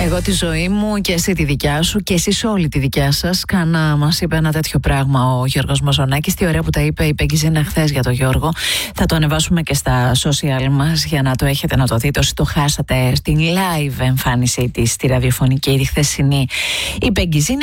Εγώ τη ζωή μου και εσύ τη δικιά σου και εσείς όλη τη δικιά σας. Κάνα μας είπε ένα τέτοιο πράγμα ο Γιώργος Μαζονάκης. Τι ωραία που τα είπε η Πέγγιζίνα χθες για τον Γιώργο. Θα το ανεβάσουμε και στα social μας για να το έχετε να το δείτε όσοι το χάσατε στην live εμφάνισή της στη ραδιοφωνική ήδη χθεσινή η Πέγγιζίνα.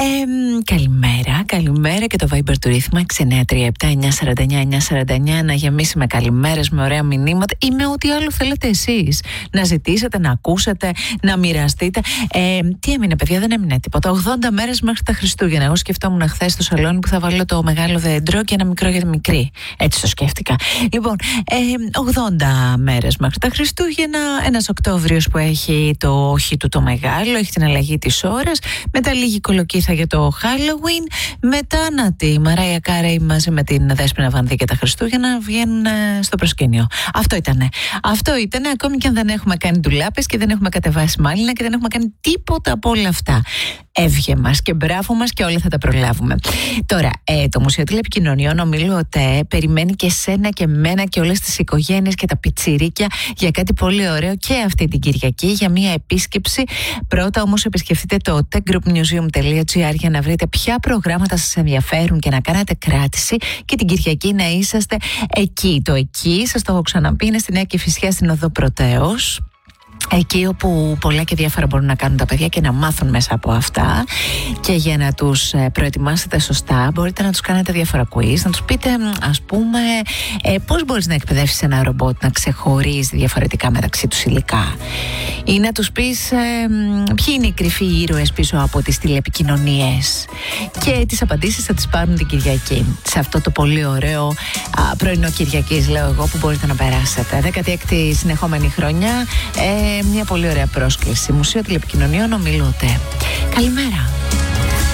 Καλημέρα και το Viber του ρύθμα 6937-949-949 να γεμίσει με καλημέρες, με ωραία μηνύματα ή με ό,τι άλλο θέλετε εσείς να ζητήσετε, να ακούσετε, να μοιραστείτε. Τι έμεινε, παιδιά? Δεν έμεινε τίποτα. 80 μέρες μέχρι τα Χριστούγεννα. Εγώ σκεφτόμουν χθες στο σαλόνι που θα βάλω το μεγάλο δέντρο και ένα μικρό για τη μικρή. Έτσι το σκέφτηκα. Λοιπόν, 80 μέρες μέχρι τα Χριστούγεννα. Ένας Οκτώβριος που έχει το όχι του το μεγάλο, έχει την αλλαγή της ώρας. Μετά λίγη κολοκύθα για το Halloween. Μετά να τη Μαράια Κάρεϊ μαζί με την Δέσποινα Βανδύ και τα Χριστούγεννα βγαίνουν στο προσκήνιο. Αυτό ήτανε, ακόμη και αν δεν έχουμε κάνει ντουλάπες και δεν έχουμε κατεβάσει μάλινα και δεν έχουμε κάνει τίποτα από όλα αυτά. Εύγε μας και μπράβο μας και όλα θα τα προλάβουμε. Τώρα, το Μουσείο Τηλεπικοινωνιών Ομίλου ΟΤΕ περιμένει και σένα και μένα και όλες τις οικογένειες και τα πιτσιρίκια για κάτι πολύ ωραίο και αυτή την Κυριακή, για μια επίσκεψη. Πρώτα όμως επισκεφτείτε το techgroupmuseum.gr για να βρείτε ποια προγράμματα σας ενδιαφέρουν και να κάνετε κράτηση και την Κυριακή να είσαστε εκεί. Το εκεί, σας το έχω ξαναπεί, είναι στη Νέα Κηφισιά στην Οδό Πρωτέως. Εκεί όπου πολλά και διάφορα μπορούν να κάνουν τα παιδιά και να μάθουν μέσα από αυτά. Και για να τους προετοιμάσετε σωστά μπορείτε να τους κάνετε διάφορα quiz, να τους πείτε ας πούμε πώς μπορείς να εκπαιδεύσεις ένα ρομπότ να ξεχωρίζει διαφορετικά μεταξύ τους υλικά, ή να τους πεις ποιοι είναι οι κρυφοί ήρωες πίσω από τις τηλεπικοινωνίες, και τις απαντήσεις θα τις πάρουν την Κυριακή σε αυτό το πολύ ωραίο πρωινό Κυριακής, λέω εγώ, που μπορείτε να περάσετε 16η συνεχόμενη χρονιά. Μια πολύ ωραία πρόσκληση. Μουσείο Τηλεπικοινωνιών Ομίλου ΟΤΕ. Καλημέρα.